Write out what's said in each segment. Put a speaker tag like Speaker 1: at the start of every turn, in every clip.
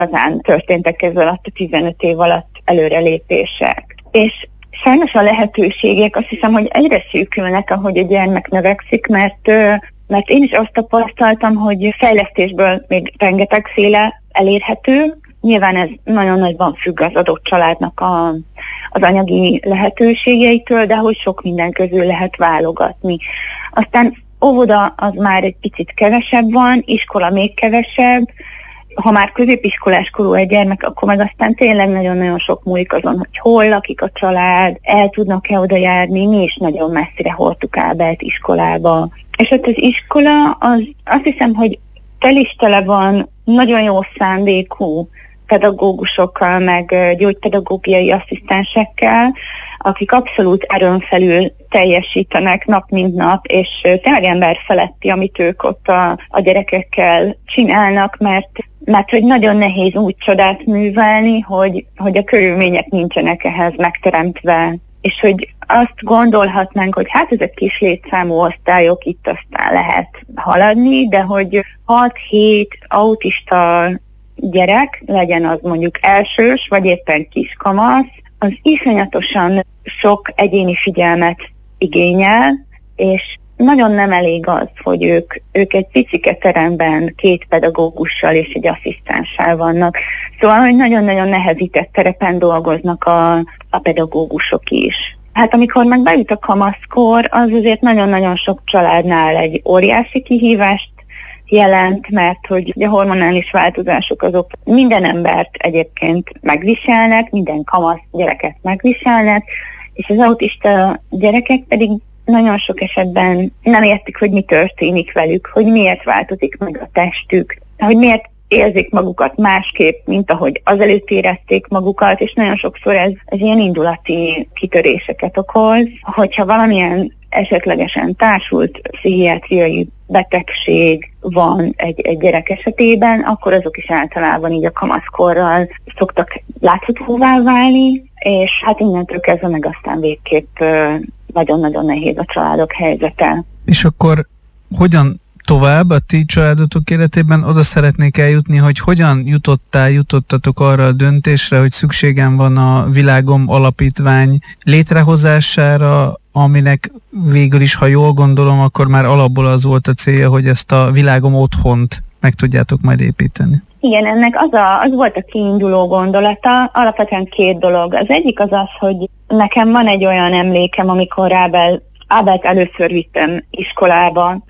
Speaker 1: igazán történtek ez alatt a 15 év alatt előrelépések. És sajnos a lehetőségek azt hiszem, hogy egyre szűkülnek, ahogy a gyermek növekszik, mert én is azt tapasztaltam, hogy fejlesztésből még rengetegféle elérhető. Nyilván ez nagyon nagyban függ az adott családnak az anyagi lehetőségeitől, de hogy sok minden közül lehet válogatni. Aztán óvoda az már egy picit kevesebb van, iskola még kevesebb. Ha már középiskolás korú egy gyermek, akkor meg aztán tényleg nagyon-nagyon sok múlik azon, hogy hol lakik a család, el tudnak-e oda járni, mi is nagyon messzire hordtuk Ábelt iskolába. És ott az iskola, azt hiszem, hogy tele van nagyon jó szándékú pedagógusokkal, meg gyógypedagógiai asszisztensekkel, akik abszolút erőn felül teljesítenek nap mint nap, és tényleg emberfeletti, amit ők ott a gyerekekkel csinálnak, mert hogy nagyon nehéz úgy csodát művelni, hogy a körülmények nincsenek ehhez megteremtve. És hogy azt gondolhatnánk, hogy hát ezek kis létszámú osztályok, itt aztán lehet haladni, de hogy 6-7 autista gyerek, legyen az mondjuk elsős, vagy éppen kiskamasz, az iszonyatosan sok egyéni figyelmet igényel, és nagyon nem elég az, hogy ők egy picike teremben 2 pedagógussal és egy asszisztenssel vannak. Szóval, hogy nagyon-nagyon nehezített terepen dolgoznak a pedagógusok is. Hát amikor meg beüt a kamaszkor, az azért nagyon-nagyon sok családnál egy óriási kihívást jelent, mert hogy a hormonális változások azok minden embert egyébként megviselnek, minden kamasz gyereket megviselnek, és az autista gyerekek pedig nagyon sok esetben nem értik, hogy mi történik velük, hogy miért változik meg a testük, hogy miért érzik magukat másképp, mint ahogy azelőtt érezték magukat, és nagyon sokszor ez ilyen indulati kitöréseket okoz. Hogyha valamilyen esetlegesen társult pszichiátriai betegség van egy gyerek esetében, akkor azok is általában így a kamaszkorral szoktak láthatóvá válni, és hát innentől kezdve meg aztán végképp nagyon-nagyon nehéz a családok helyzete.
Speaker 2: És akkor hogyan tovább a ti családotok életében? Oda szeretnék eljutni, hogy hogyan jutottatok arra a döntésre, hogy szükségem van a Világom Alapítvány létrehozására, aminek végül is, ha jól gondolom, akkor már alapból az volt a célja, hogy ezt a Világom otthont meg tudjátok majd építeni.
Speaker 1: Igen, ennek az volt a kiinduló gondolata, alapvetően 2 dolog. Az egyik az az, hogy nekem van egy olyan emlékem, amikor Ábelt először vittem iskolába,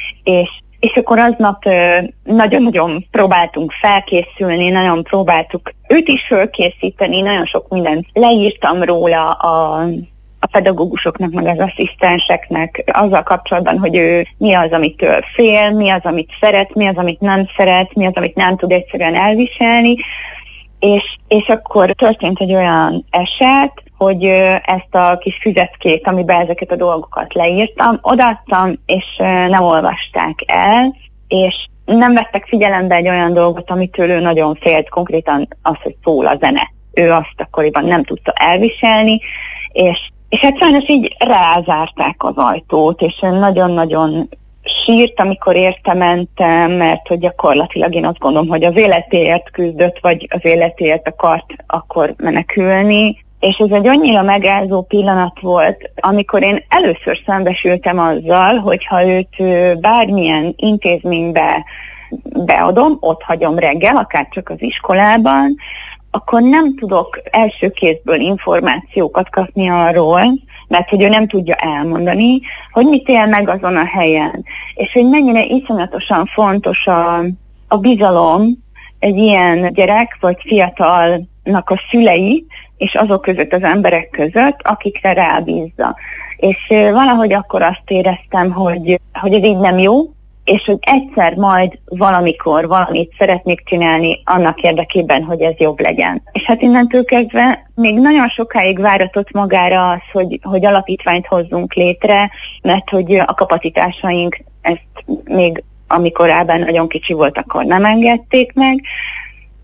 Speaker 1: és akkor aznap nagyon-nagyon próbáltunk felkészülni, nagyon próbáltuk őt is fölkészíteni, nagyon sok mindent leírtam róla a pedagógusoknak, meg az asszisztenseknek azzal kapcsolatban, hogy ő mi az, amitől fél, mi az, amit szeret, mi az, amit nem szeret, mi az, amit nem tud egyszerűen elviselni, és akkor történt egy olyan eset, hogy ezt a kis füzetkét, amiben ezeket a dolgokat leírtam, odaadtam, és nem olvasták el, és nem vettek figyelembe egy olyan dolgot, amitől ő nagyon félt, konkrétan az, hogy szól a zene. Ő azt akkoriban nem tudta elviselni, és hát sajnos így rázárták az ajtót, és nagyon-nagyon sírt, amikor érte mentem, mert hogy gyakorlatilag én azt gondolom, hogy az életéért küzdött, vagy az életéért akart akkor menekülni. És ez egy annyira megrázó pillanat volt, amikor én először szembesültem azzal, hogyha őt bármilyen intézménybe beadom, ott hagyom reggel, akár csak az iskolában, akkor nem tudok első kézből információkat kapni arról, mert hogy ő nem tudja elmondani, hogy mit él meg azon a helyen. És hogy mennyire iszonyatosan fontos a bizalom egy ilyen gyerek vagy fiatalnak a szülei, és azok között az emberek között, akikre rábízza. És valahogy akkor azt éreztem, hogy ez így nem jó, és hogy egyszer majd valamikor valamit szeretnék csinálni annak érdekében, hogy ez jobb legyen. És hát innentől kezdve még nagyon sokáig váratott magára az, hogy alapítványt hozzunk létre, mert hogy a kapacitásaink ezt még amikor Ábel nagyon kicsi volt, akkor nem engedték meg.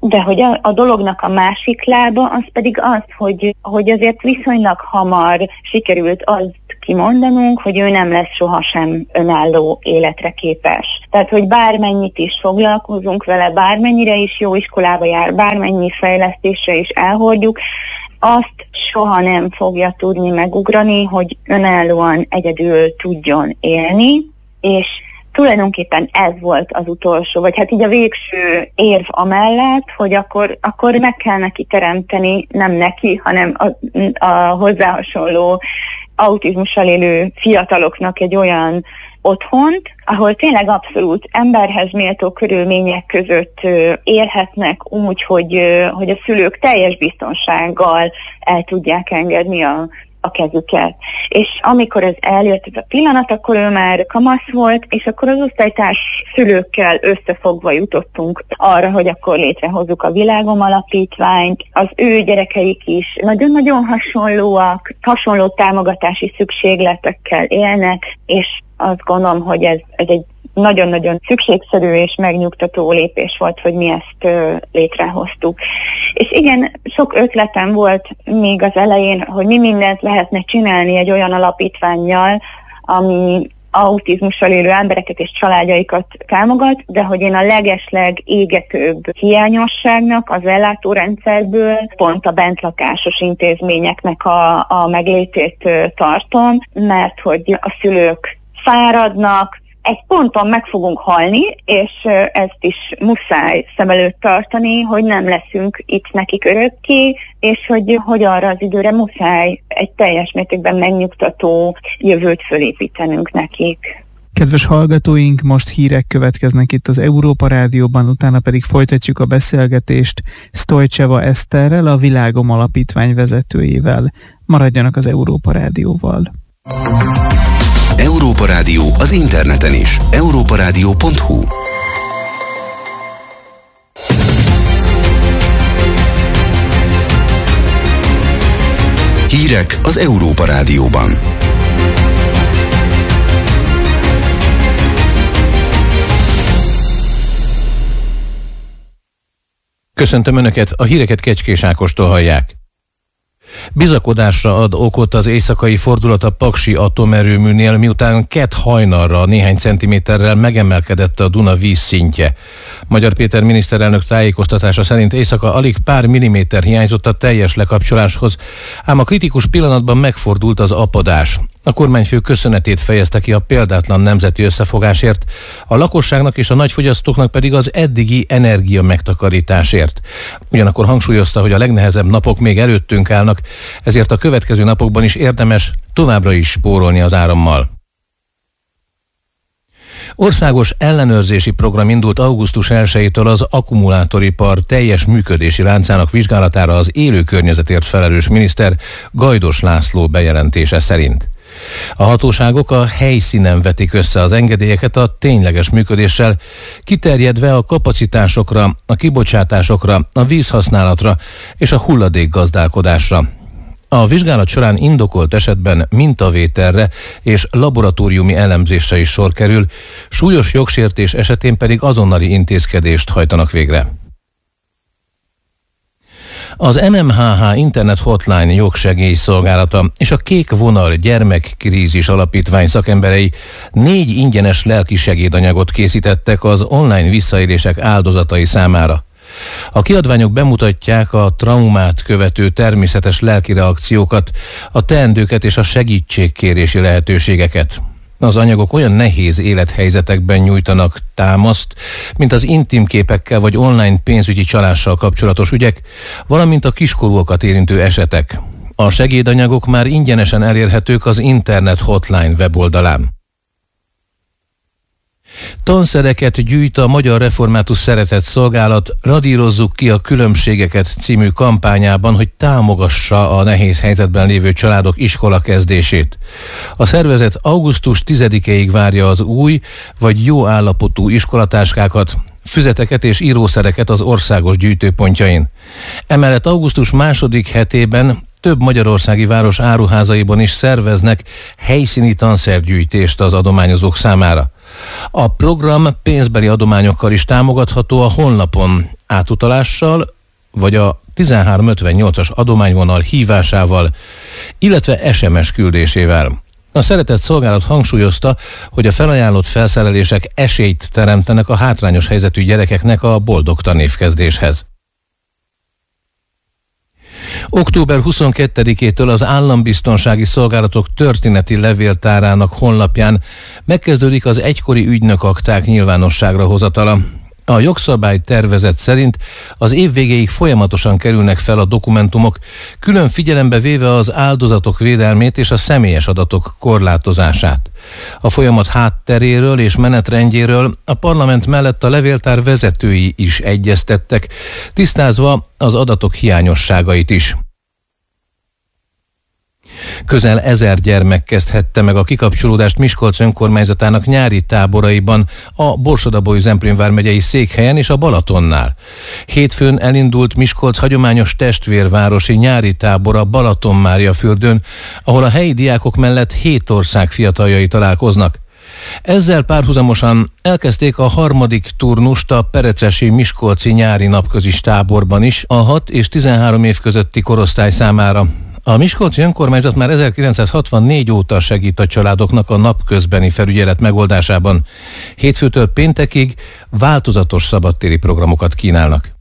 Speaker 1: De hogy a dolognak a másik lába, az pedig az, hogy azért viszonylag hamar sikerült azt kimondanunk, hogy ő nem lesz sohasem önálló életre képes. Tehát, hogy bármennyit is foglalkozunk vele, bármennyire is jó iskolába jár, bármennyi fejlesztésre is elhordjuk, azt soha nem fogja tudni megugrani, hogy önállóan egyedül tudjon élni, és tulajdonképpen ez volt az utolsó, vagy hát így a végső érv amellett, hogy akkor meg kell neki teremteni, nem neki, hanem a hozzá hasonló autizmussal élő fiataloknak egy olyan otthont, ahol tényleg abszolút emberhez méltó körülmények között élhetnek úgy, hogy a szülők teljes biztonsággal el tudják engedni a kezüket. És amikor ez eljött ez a pillanat, akkor ő már kamasz volt, és akkor az osztálytárs szülőkkel összefogva jutottunk arra, hogy akkor létrehozzuk a Világom Alapítványt. Az ő gyerekeik is nagyon-nagyon hasonlóak, hasonló támogatási szükségletekkel élnek, és azt gondolom, hogy ez egy nagyon-nagyon szükségszerű és megnyugtató lépés volt, hogy mi ezt létrehoztuk. És igen, sok ötletem volt még az elején, hogy mi mindent lehetne csinálni egy olyan alapítvánnyal, ami autizmussal élő embereket és családjaikat támogat, de hogy én a legesleg égetőbb hiányosságnak az ellátórendszerből pont a bentlakásos intézményeknek a meglétét tartom, mert hogy a szülők fáradnak, egy ponton meg fogunk halni, és ezt is muszáj szem előtt tartani, hogy nem leszünk itt nekik örökké, és hogy arra az időre muszáj egy teljes mértékben megnyugtató jövőt fölépítenünk nekik.
Speaker 2: Kedves hallgatóink, most hírek következnek itt az Európa Rádióban, utána pedig folytatjuk a beszélgetést Sztojcseva Eszterrel, a Világom Alapítvány vezetőjével. Maradjanak az Európa Rádióval.
Speaker 3: Európa Rádió az interneten is. europaradio.hu. Hírek az Európa Rádióban.
Speaker 4: Köszöntöm Önöket, a híreket Kecskés Ákostól hallják. Bizakodásra ad okot az éjszakai fordulat a Paksi atomerőműnél, miután kedd hajnalra néhány centiméterrel megemelkedett a Duna vízszintje. Magyar Péter miniszterelnök tájékoztatása szerint éjszaka alig pár milliméter hiányzott a teljes lekapcsoláshoz, ám a kritikus pillanatban megfordult az apadás. A kormányfő köszönetét fejezte ki a példátlan nemzeti összefogásért, a lakosságnak és a nagyfogyasztóknak pedig az eddigi energia megtakarításért. Ugyanakkor hangsúlyozta, hogy a legnehezebb napok még előttünk állnak, ezért a következő napokban is érdemes továbbra is spórolni az árammal. Országos ellenőrzési program indult augusztus 1-től az akkumulátoripar teljes működési láncának vizsgálatára az élő környezetért felelős miniszter Gajdos László bejelentése szerint. A hatóságok a helyszínen vetik össze az engedélyeket a tényleges működéssel, kiterjedve a kapacitásokra, a kibocsátásokra, a vízhasználatra és a hulladékgazdálkodásra. A vizsgálat során indokolt esetben mintavételre és laboratóriumi elemzésre is sor kerül, súlyos jogsértés esetén pedig azonnali intézkedést hajtanak végre. Az NMHH Internet Hotline jogsegélyszolgálata és a Kék Vonal Gyermekkrízis Alapítvány szakemberei 4 ingyenes lelki segédanyagot készítettek az online visszaélések áldozatai számára. A kiadványok bemutatják a traumát követő természetes lelki reakciókat, a teendőket és a segítségkérési lehetőségeket. Az anyagok olyan nehéz élethelyzetekben nyújtanak támaszt, mint az intim képekkel vagy online pénzügyi csalással kapcsolatos ügyek, valamint a kiskorúakat érintő esetek. A segédanyagok már ingyenesen elérhetők az Internet Hotline weboldalán. Tanszereket gyűjt a Magyar Református Szeretett Szolgálat Radírozzuk ki a különbségeket című kampányában, hogy támogassa a nehéz helyzetben lévő családok iskola kezdését. A szervezet augusztus 10-ig várja az új vagy jó állapotú iskolatáskákat, füzeteket és írószereket az országos gyűjtőpontjain. Emellett augusztus 2. hetében több magyarországi város áruházaiban is szerveznek helyszíni tanszergyűjtést az adományozók számára. A program pénzbeli adományokkal is támogatható a honlapon átutalással, vagy a 1358-as adományvonal hívásával, illetve SMS küldésével. A szeretett szolgálat hangsúlyozta, hogy a felajánlott felszerelések esélyt teremtenek a hátrányos helyzetű gyerekeknek a boldog tanévkezdéshez. Október 22-től az Állambiztonsági Szolgálatok történeti levéltárának honlapján megkezdődik az egykori ügynökakták nyilvánosságra hozatala. A jogszabály tervezet szerint az év végéig folyamatosan kerülnek fel a dokumentumok, külön figyelembe véve az áldozatok védelmét és a személyes adatok korlátozását. A folyamat hátteréről és menetrendjéről a parlament mellett a levéltár vezetői is egyeztettek, tisztázva az adatok hiányosságait is. Közel 1000 gyermek kezdhette meg a kikapcsolódást Miskolc önkormányzatának nyári táboraiban, a Borsod-Abaúj-Zemplén vármegyei székhelyen és a Balatonnál. Hétfőn elindult Miskolc hagyományos testvérvárosi nyári tábora Balatonmáriafürdőn, ahol a helyi diákok mellett 7 ország fiataljai találkoznak. Ezzel párhuzamosan elkezdték a harmadik turnust a perecesi miskolci nyári napközis táborban is a 6 és 13 év közötti korosztály számára. A miskolci önkormányzat már 1964 óta segít a családoknak a napközbeni felügyelet megoldásában. Hétfőtől péntekig változatos szabadtéri programokat kínálnak.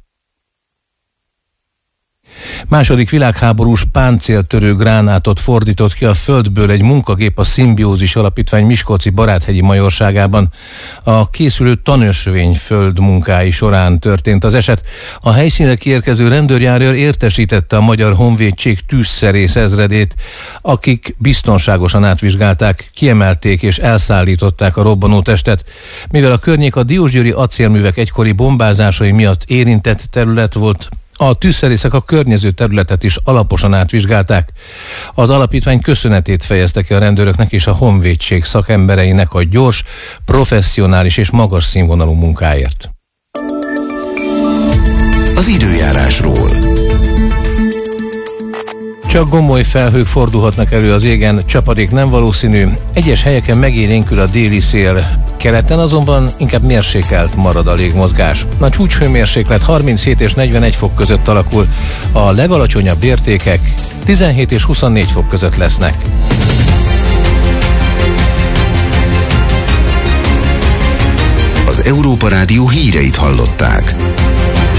Speaker 4: Második világháborús páncéltörő gránátot fordított ki a földből egy munkagép a Szimbiózis Alapítvány miskolci Baráthegyi majorságában. A készülő tanösvény földmunkái során történt az eset. A helyszínre kiérkező rendőrjárőr értesítette a Magyar Honvédség tűzszerész ezredét, akik biztonságosan átvizsgálták, kiemelték és elszállították a robbanótestet. Mivel a környék a diósgyőri acélművek egykori bombázásai miatt érintett terület volt, a tűzszerészek a környező területet is alaposan átvizsgálták. Az alapítvány köszönetét fejezte ki a rendőröknek és a honvédség szakembereinek a gyors, professzionális és magas színvonalú munkáért.
Speaker 3: Az időjárásról.
Speaker 4: Csak gomoly felhők fordulhatnak elő az égen, csapadék nem valószínű, egyes helyeken megélénkül a déli szél. Keleten azonban inkább mérsékelt marad a légmozgás. A csúcshőmérséklet 37 és 41 fok között alakul, a legalacsonyabb értékek 17 és 24 fok között lesznek.
Speaker 3: Az Európa Rádió híreit hallották.